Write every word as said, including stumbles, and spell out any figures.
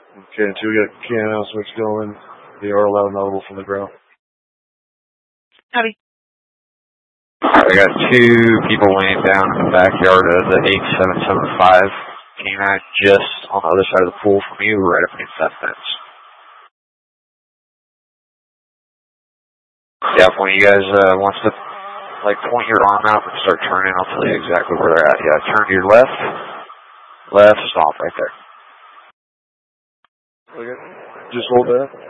Okay, until we get a can out switch going, they are allowed audible from the ground. Howdy. I got two people laying down in the backyard of the eight seven seven five canine just on the other side of the pool from you, right up against that fence. Yeah, if one of you guys uh, wants to like point your arm out and start turning, I'll tell you exactly where they're at. Yeah, turn to your left, left, stop right there. Okay, just hold that.